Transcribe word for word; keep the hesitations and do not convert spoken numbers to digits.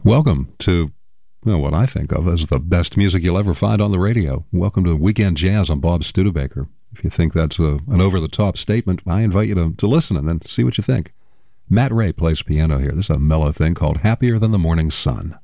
Welcome to well, what I think of as the best music you'll ever find on the radio. Welcome to Weekend Jazz on Bob Studebaker. If you think that's a, an over-the-top statement, I invite you to, to listen and then see what you think. Matt Ray plays piano here. This is a mellow thing called Happier Than the Morning Sun.